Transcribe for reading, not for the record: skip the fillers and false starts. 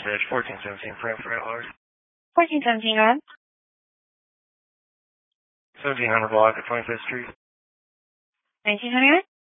message 1417 Frankfurt at large. 1417, go ahead. 1700 block at 25th Street. 1929?